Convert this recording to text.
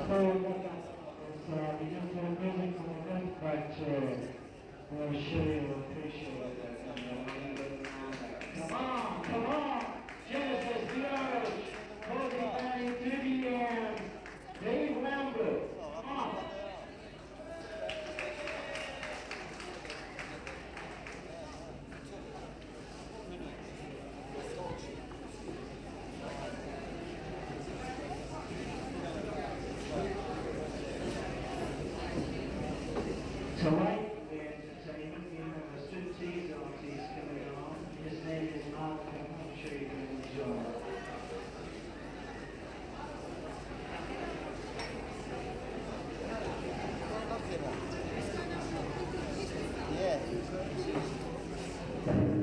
just a music moment, but we'll show you appreciate it. Come on, come on! Genesis Dios, Cody Fanny, Diddy, and Dave Lambert. Come on! Tonight, we're entertaining. We have a striptease artist coming on. His name is Malcolm. I'm sure you can enjoy. Yeah.